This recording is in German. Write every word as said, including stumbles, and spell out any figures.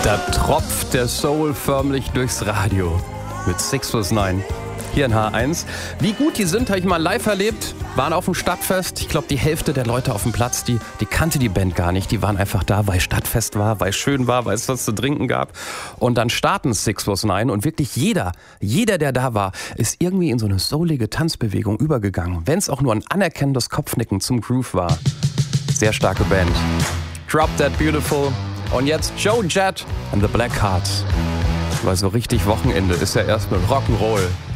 Da tropft der Soul förmlich durchs Radio mit six plus nine. Hier in H eins. Wie gut die sind, habe ich mal live erlebt. Waren auf dem Stadtfest. Ich glaube, die Hälfte der Leute auf dem Platz, die, die kannte die Band gar nicht. Die waren einfach da, weil Stadtfest war, weil es schön war, weil es was zu trinken gab. Und dann starten six plus nine und wirklich jeder, jeder, der da war, ist irgendwie in so eine soulige Tanzbewegung übergegangen. Wenn es auch nur ein anerkennendes Kopfnicken zum Groove war. Sehr starke Band. Drop That Beautiful. Und jetzt Joe Jett and the Black Hearts. Weil so richtig Wochenende ist ja erst mit Rock'n'Roll.